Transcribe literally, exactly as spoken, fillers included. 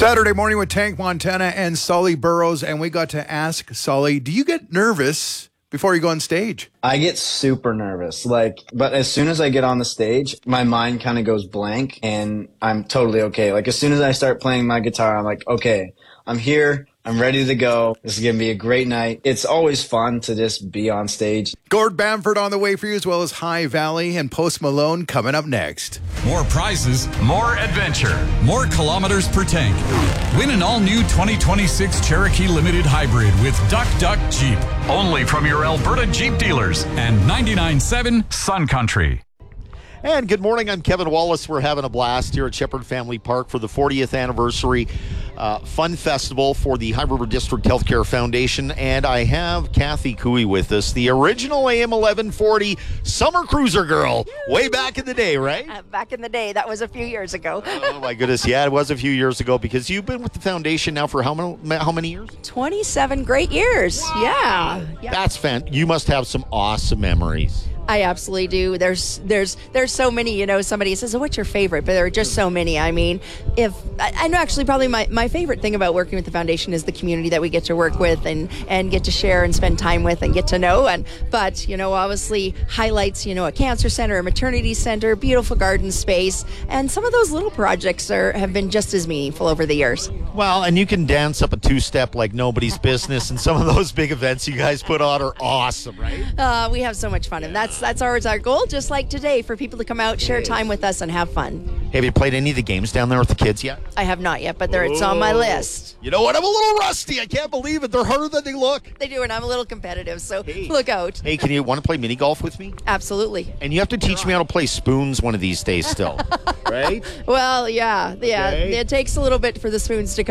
Saturday morning with Tank Montana and Sully Burrows, and we got to ask Sully, do you get nervous before you go on stage? I get super nervous, like, but as soon as I get on the stage, my mind kind of goes blank and I'm totally okay. Like, as soon as I start playing my guitar, I'm like, okay, I'm here. I'm ready to go. This is going to be a great night. It's always fun to just be on stage. Gord Bamford on the way for you, as well as High Valley and Post Malone coming up next. More prizes, more adventure, more kilometers per tank. Win an all-new twenty twenty-six Cherokee Limited Hybrid with Duck Duck Jeep. Only from your Alberta Jeep dealers and ninety-nine point seven Sun Country. And good morning, I'm Kevin Wallace. We're having a blast here at Shepherd Family Park for the fortieth anniversary uh, fun festival for the High River District Healthcare Foundation. And I have Kathy Cooey with us, the original A M eleven forty summer cruiser girl, way back in the day, right? Uh, back in the day, that was a few years ago. Oh my goodness, yeah, it was a few years ago, because you've been with the foundation now for how many, how many years? twenty-seven great years. Wow. Yeah. yeah. That's fan. You must have some awesome memories. I absolutely do. There's there's there's so many, you know, somebody says, oh, what's your favorite? But there are just so many. I mean, if I, I know actually probably my, my favorite thing about working with the foundation is the community that we get to work with and, and get to share and spend time with and get to know. And but, you know, obviously highlights, you know, a cancer center, a maternity center, beautiful garden space. And some of those little projects are have been just as meaningful over the years. Well, and you can dance up a two-step like nobody's business, and some of those big events you guys put on are awesome, right? Uh, we have so much fun, and that's that's always our goal, just like today, for people to come out, share time with us, and have fun. Have you played any of the games down there with the kids yet? I have not yet, but there it's on my list. You know what? I'm a little rusty. I can't believe it. They're harder than they look. They do, and I'm a little competitive, so Hey. look out. Hey, can you want to play mini golf with me? Absolutely. And you have to teach me how to play spoons one of these days still, right? Well, yeah, yeah. Okay. It takes a little bit for the spoons to come.